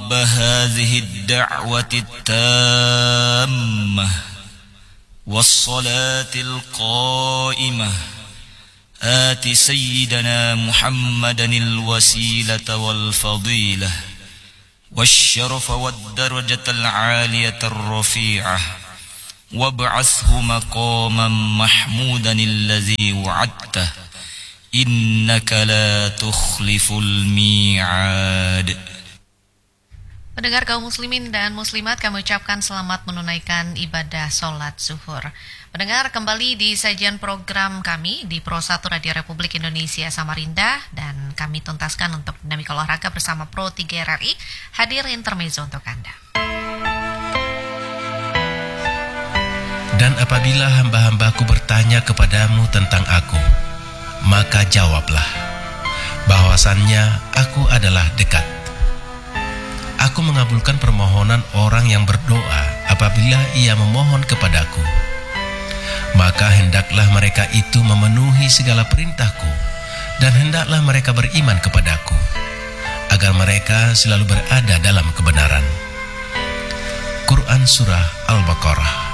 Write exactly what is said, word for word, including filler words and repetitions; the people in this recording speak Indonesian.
رب هذه الدعوة التامة والصلاة القائمة آت سيدنا محمدا الوسيلة والفضيلة والشرف والدرجة العالية الرفيعة وابعثه مقاما محمودا الذي وعدته إنك لا تخلف الميعاد. Pendengar kaum muslimin dan muslimat, kami ucapkan selamat menunaikan ibadah sholat zuhur. Pendengar, kembali di sajian program kami di Pro satu Radio Republik Indonesia Samarinda, dan kami tuntaskan untuk dinamika olahraga bersama Pro tiga R R I. Hadir intermezzo untuk Anda. Dan apabila hamba-hambaku bertanya kepadamu tentang aku, maka jawablah bahwasannya aku adalah dekat. Aku mengabulkan permohonan orang yang berdoa apabila ia memohon kepadaku. Maka hendaklah mereka itu memenuhi segala perintahku, dan hendaklah mereka beriman kepadaku, agar mereka selalu berada dalam kebenaran. Quran Surah Al-Baqarah